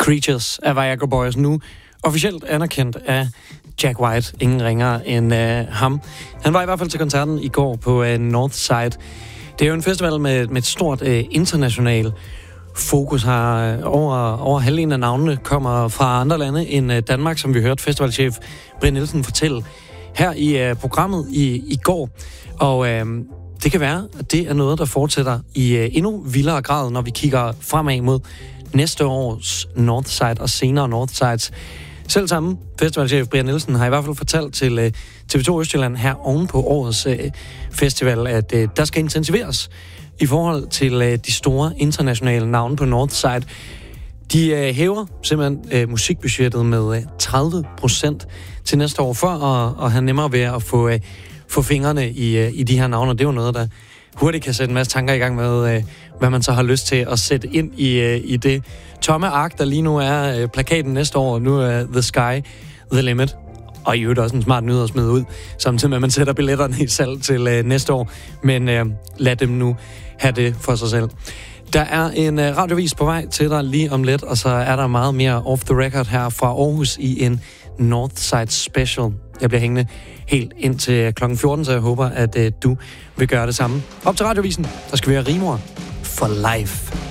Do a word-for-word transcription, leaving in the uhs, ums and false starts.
Creatures af Viagra Boys, nu officielt anerkendt af Jack White, ingen ringere end øh, ham. Han var i hvert fald til koncerten i går på øh, Northside. Det er jo en festival med, med et stort øh, international fokus her. Over, over halvdelen af navnene kommer fra andre lande end øh, Danmark, som vi hørte festivalchef Brian Nielsen fortælle her i øh, programmet i, i går. Og øh, det kan være, at det er noget, der fortsætter i øh, endnu vildere grad, når vi kigger fremad mod næste års Northside og senere Northsides. Selv samme festivalchef Brian Nielsen har i hvert fald fortalt til øh, T V to Østjylland her oven på årets øh, festival, at øh, der skal intensiveres i forhold til øh, de store internationale navne på Northside. De øh, hæver simpelthen øh, musikbudgettet med øh, tredive procent til næste år, for at, at have nemmere ved at få, øh, få fingrene i, øh, i de her navne. Det er jo noget, der hurtigt kan sætte en masse tanker i gang med, øh, hvad man så har lyst til at sætte ind i, øh, i det tomme ark, der lige nu er øh, plakaten næste år. Nu er The Sky The Limit. Og i øvrigt også en smart nyhed at smide ud, samtidig med, at man sætter billetterne i salg til øh, næste år. Men øh, lad dem nu have det for sig selv. Der er en øh, radiovis på vej til dig lige om lidt, og så er der meget mere off the record her fra Aarhus i en Northside Special. Jeg bliver hængende helt ind til klokken fjorten, så jeg håber, at øh, du vil gøre det samme. Op til radiovisen, der skal vi have Rimor for life.